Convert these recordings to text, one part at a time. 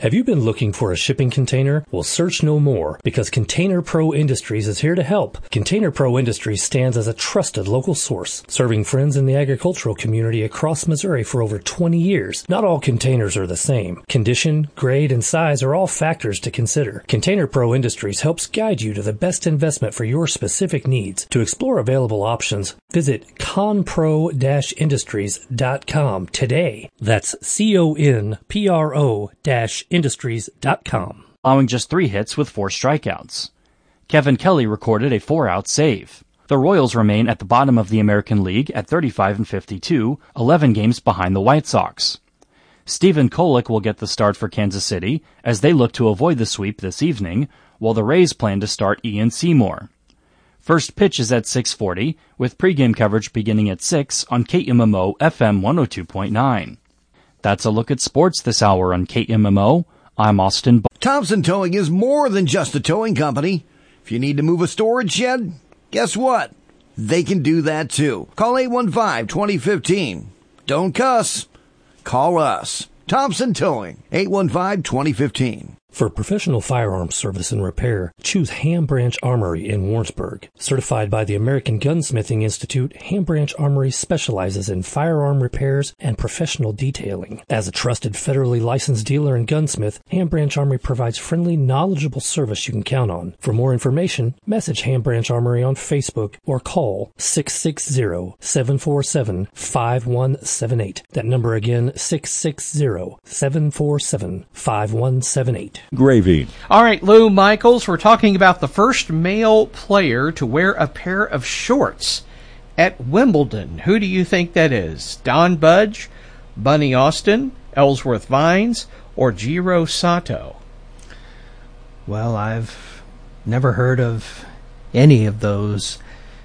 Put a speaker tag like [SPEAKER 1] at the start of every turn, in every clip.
[SPEAKER 1] Have you been looking for a shipping container? Well, search no more, because Container Pro Industries is here to help. Container Pro Industries stands as a trusted local source, serving friends in the agricultural community across Missouri for over 20 years. Not all containers are the same. Condition, grade, and size are all factors to consider. Container Pro Industries helps guide you to the best investment for your specific needs. To explore available options, visit conpro-industries.com today. That's CONPRO-industries.com.
[SPEAKER 2] Allowing just 3 hits with 4 strikeouts. Kevin Kelly recorded a 4-out save. The Royals remain at the bottom of the American League at 35-52, 11 games behind the White Sox. Stephen Kolek will get the start for Kansas City as they look to avoid the sweep this evening, while the Rays plan to start Ian Seymour. First pitch is at 6:40, with pregame coverage beginning at 6 on KMMO FM 102.9. That's a look at sports this hour on KMMO. I'm Austin.
[SPEAKER 3] Thompson Towing is more than just a towing company. If you need to move a storage shed, guess what? They can do that too. Call 815-2015. Don't cuss. Call us. Thompson Towing, 815-2015.
[SPEAKER 1] For professional firearms service and repair, choose Ham Branch Armory in Warrensburg. Certified by the American Gunsmithing Institute, Ham Branch Armory specializes in firearm repairs and professional detailing. As a trusted federally licensed dealer and gunsmith, Ham Branch Armory provides friendly, knowledgeable service you can count on. For more information, message Ham Branch Armory on Facebook or call 660-747-5178. That number again, 660-747-5178.
[SPEAKER 4] Gravy.
[SPEAKER 5] All right, Lou Michaels, we're talking about the first male player to wear a pair of shorts at Wimbledon. Who do you think that is? Don Budge, Bunny Austin, Ellsworth Vines, or Jiro Sato?
[SPEAKER 6] Well, I've never heard of any of those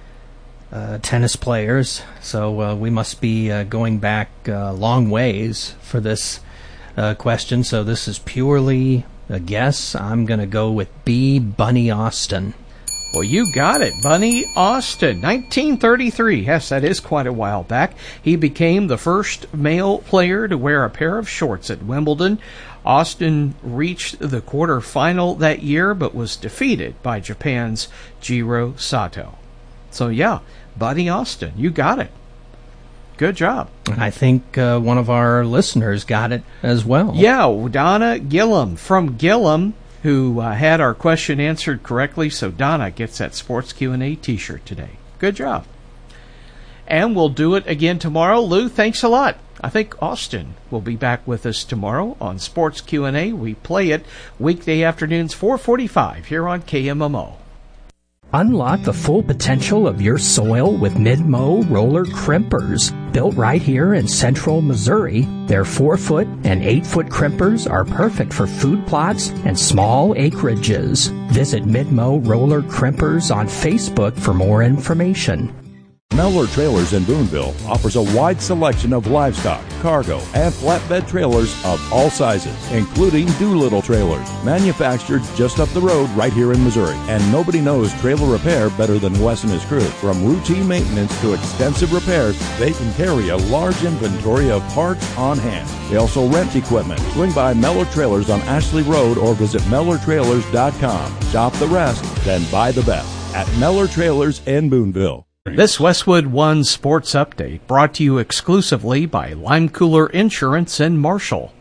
[SPEAKER 6] tennis players, so we must be going back a long ways for this question. So this is purely a guess. I'm going to go with B, Bunny Austin.
[SPEAKER 5] Well, you got it. Bunny Austin, 1933. Yes, that is quite a while back. He became the first male player to wear a pair of shorts at Wimbledon. Austin reached the quarterfinal that year, but was defeated by Japan's Jiro Sato. So, yeah, Bunny Austin, you got it. Good job.
[SPEAKER 6] I think one of our listeners got it as well.
[SPEAKER 5] Yeah, Donna Gillum from Gillum, who had our question answered correctly. So Donna gets that Sports Q&A t-shirt today. Good job. And we'll do it again tomorrow. Lou, thanks a lot. I think Austin will be back with us tomorrow on Sports Q&A. We play it weekday afternoons, 4:45 here on KMMO.
[SPEAKER 7] Unlock the full potential of your soil with Mid-Mow roller crimpers. Built right here in central Missouri, their 4-foot and 8-foot crimpers are perfect for food plots and small acreages. Visit Mid-Mow roller crimpers on Facebook for more information.
[SPEAKER 4] Mellor Trailers in Boonville offers a wide selection of livestock, cargo, and flatbed trailers of all sizes, including Doolittle trailers, manufactured just up the road right here in Missouri. And nobody knows trailer repair better than Wes and his crew. From routine maintenance to extensive repairs, they can carry a large inventory of parts on hand. They also rent equipment. Swing by Mellor Trailers on Ashley Road or visit MellorTrailers.com. Shop the rest, then buy the best at Mellor Trailers in Boonville.
[SPEAKER 5] This Westwood One Sports Update brought to you exclusively by Lime Cooler Insurance in Marshall.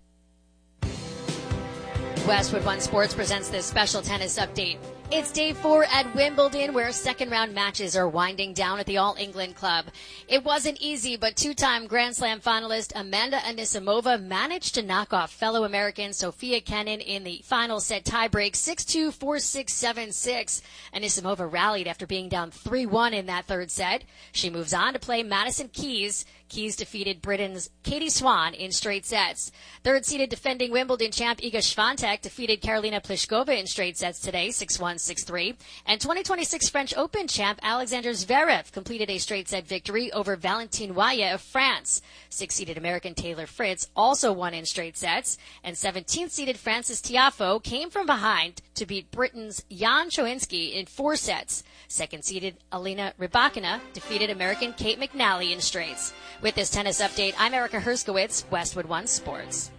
[SPEAKER 8] Westwood One Sports presents this special tennis update. It's day 4 at Wimbledon, where second-round matches are winding down at the All-England Club. It wasn't easy, but 2-time Grand Slam finalist Amanda Anisimova managed to knock off fellow American Sofia Kenin in the final set tiebreak 6-2, 4-6, 7-6. Anisimova rallied after being down 3-1 in that third set. She moves on to play Madison Keys. Keys defeated Britain's Katie Swan in straight sets. Third-seeded defending Wimbledon champ Iga Swiatek defeated Karolina Pliskova in straight sets today, 6-1, 6-3. And 2026 French Open champ Alexander Zverev completed a straight set victory over Valentin Waye of France. 6-seeded American Taylor Fritz also won in straight sets. And 17th-seeded Frances Tiafoe came from behind to beat Britain's Jan Chowinski in 4 sets. Second-seeded Alina Rybakina defeated American Kate McNally in straights. With this tennis update, I'm Erica Herskowitz, Westwood One Sports.